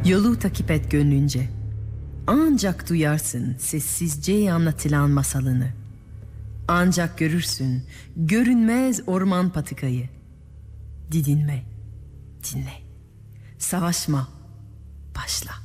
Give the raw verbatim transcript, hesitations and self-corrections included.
Yolu takip et gönlünce. Ancak duyarsın sessizce anlatılan masalını. Ancak görürsün görünmez orman patikayı. Didinme, dinle. Savaşma, başla.